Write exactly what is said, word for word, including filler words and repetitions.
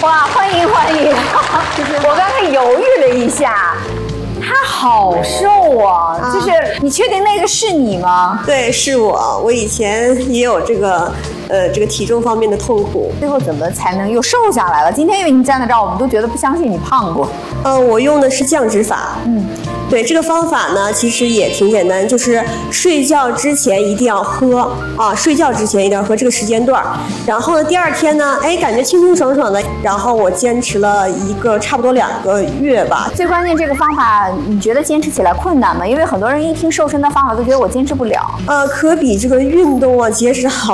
哇，欢迎欢迎！我刚才犹豫了一下，他好瘦啊！啊就是你确定那个是你吗？ 对，是我。我以前也有这个呃这个体重方面的痛苦， 最后怎么才能又瘦下来了？今天因为你站在这儿，我们都觉得不相信你胖过。 呃，我用的是降脂法。嗯。对，这个方法呢，其实也挺简单，就是睡觉之前一定要喝啊，睡觉之前一定要喝这个时间段。然后呢，第二天呢，哎，感觉清清爽爽的。然后我坚持了一个差不多两个月吧。 最关键，这个方法你觉得坚持起来困难吗？因为很多人一听瘦身的方法都觉得我坚持不了。 呃，可比这个运动啊、节食好